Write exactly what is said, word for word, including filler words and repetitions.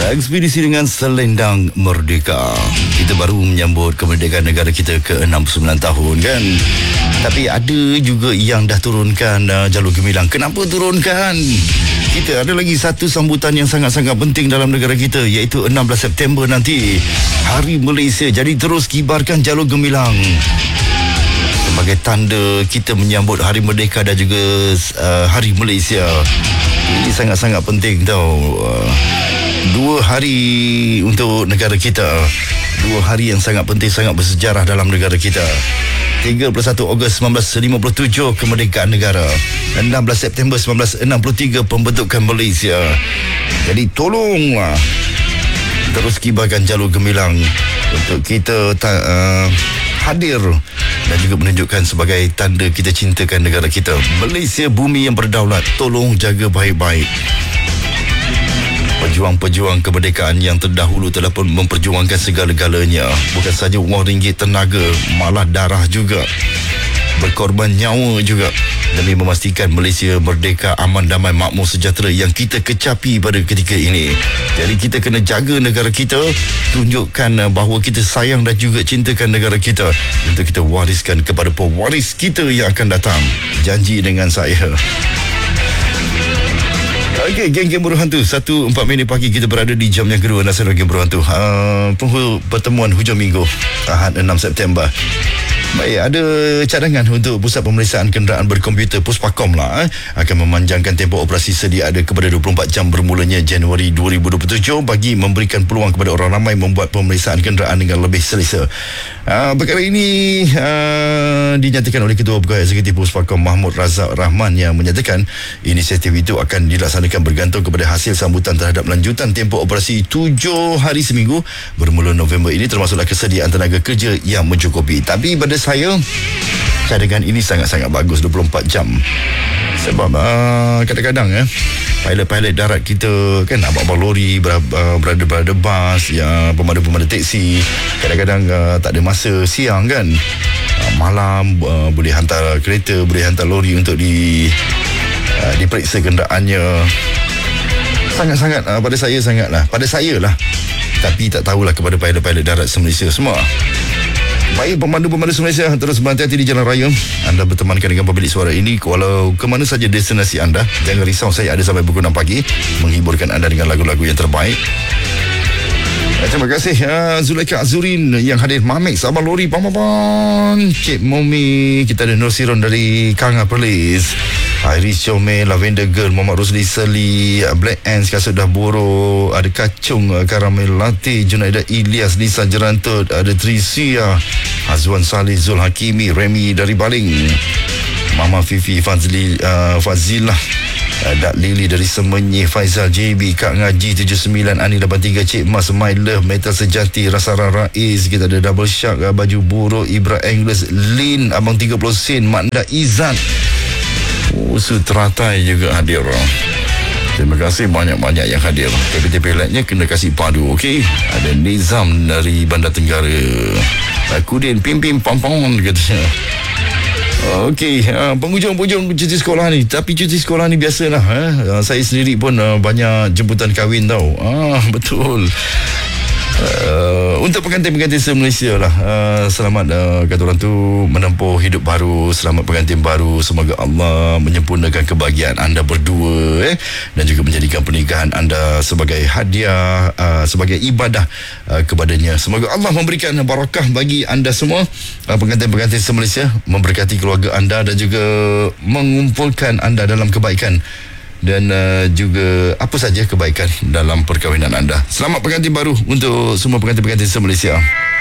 Ekspedisi dengan selendang merdeka. Kita baru menyambut kemerdekaan negara kita ke enam puluh sembilan tahun kan. Tapi ada juga yang dah turunkan uh, jalur gemilang. Kenapa turunkan? Kita ada lagi satu sambutan yang sangat-sangat penting dalam negara kita, iaitu enam belas September nanti, Hari Malaysia. Jadi terus kibarkan jalur gemilang sebagai tanda kita menyambut Hari Merdeka dan juga uh, Hari Malaysia. Ini sangat-sangat penting tau. Uh, dua hari untuk negara kita. Dua hari yang sangat penting, sangat bersejarah dalam negara kita. tiga puluh satu Ogos seribu sembilan ratus lima puluh tujuh kemerdekaan negara. enam belas September seribu sembilan ratus enam puluh tiga pembentukan Malaysia. Jadi tolonglah terus kibarkan jalur gemilang untuk kita ta- uh, hadir dan juga menunjukkan sebagai tanda kita cintakan negara kita. Malaysia bumi yang berdaulat. Tolong jaga baik-baik. Pejuang-pejuang kemerdekaan yang terdahulu telah pun memperjuangkan segala-galanya. Bukan saja wang ringgit, tenaga, malah darah juga. Berkorban nyawa juga demi memastikan Malaysia merdeka, aman, damai, makmur, sejahtera yang kita kecapi pada ketika ini. Jadi kita kena jaga negara kita, tunjukkan bahawa kita sayang dan juga cintakan negara kita untuk kita wariskan kepada pewaris kita yang akan datang. Janji dengan saya. Okey, geng-geng Buruh Hantu, satu empat minit pagi kita berada di jam yang kedua Nasional Geng Buruh Hantu. Uh, penghulu pertemuan hujung minggu Ahad enam September. Baik, ada cadangan untuk pusat pemeriksaan kenderaan berkomputer Puspakom lah eh, akan memanjangkan tempoh operasi sedia ada kepada dua puluh empat jam bermulanya Januari dua ribu dua puluh tujuh bagi memberikan peluang kepada orang ramai membuat pemeriksaan kenderaan dengan lebih selesa. Uh, perkara ini uh, dinyatakan oleh Ketua Pegawai Eksekutif Puspakom Mahmud Razak Rahman yang menyatakan inisiatif itu akan dilaksanakan bergantung kepada hasil sambutan terhadap lanjutan tempoh operasi tujuh hari seminggu bermula November ini, termasuklah kesediaan tenaga kerja yang mencukupi. Tapi pada saya, cadangan ini sangat-sangat bagus, dua puluh empat jam. Sebab uh, kadang-kadang eh, pilot-pilot darat kita kan, abang-abang lori, berada-berada bas, ya, pemandu-pemandu teksi, kadang-kadang uh, tak ada masa siang kan, uh, malam uh, boleh hantar kereta, boleh hantar lori untuk di uh, diperiksa kenderaannya. Sangat-sangat uh, pada saya sangatlah pada saya lah, tapi tak tahulah kepada pilot-pilot darat se-Malaysia semua. Baik, pemandu-pemandu Malaysia, terus berhati-hati di jalan raya. Anda bertemankan dengan pemilik suara ini walau ke mana saja destinasi anda. Jangan risau, saya ada sampai pukul enam pagi menghiburkan anda dengan lagu-lagu yang terbaik. Terima kasih uh, Zulaika Azurin yang hadir. Mamek, Sabah Lori, Pamapan, Cik Momi. Kita ada Nur Siron dari Kanga Perlis, Iris Chome, Lavender Girl, Muhammad Rosli Seli, Black Ants, Kasut Dah Boro, ada Kacung, Karamel Latte, Junaida Ilyas, Lisa Jerantut, ada Trisia, Azwan Salih, Zul Hakimi, Remy dari Baling, Mama Fifi, Fazli, uh, Fazilah, uh, Dak Lili dari Semenyih, Faizal J B, Kak Ngaji tujuh sembilan, Ani lapan tiga, Cik Mas, My Love, Metal Sejati, Rasara Rais, kita ada Double Shark, uh, Baju Buruk, Ibra Anglers, Lin, Abang tiga puluh sen, Makda Izzat, Usu Teratai juga hadir. Terima kasih banyak-banyak yang hadir. K P T Pelatnya kena kasih padu, okey. Ada Nizam dari Bandar Tenggara, Kudin Pim-Pim Pampang katanya. Okey, uh, penghujung-penghujung cuti sekolah ni. Tapi cuti sekolah ni biasalah eh. uh, Saya sendiri pun uh, banyak jemputan kahwin tau. Ah, betul. Uh, untuk pengantin-pengantin se-Malaysia lah, uh, selamat uh, kata orang tu menempuh hidup baru. Selamat pengantin baru. Semoga Allah menyempurnakan kebahagiaan anda berdua eh, dan juga menjadikan pernikahan anda sebagai hadiah, uh, sebagai ibadah uh, kepadanya. Semoga Allah memberikan barakah bagi anda semua, uh, pengantin-pengantin se-Malaysia, memberkati keluarga anda dan juga mengumpulkan anda dalam kebaikan dan uh, juga apa saja kebaikan dalam perkahwinan anda. Selamat pengantin baru untuk semua pengantin-pengantin se-Malaysia.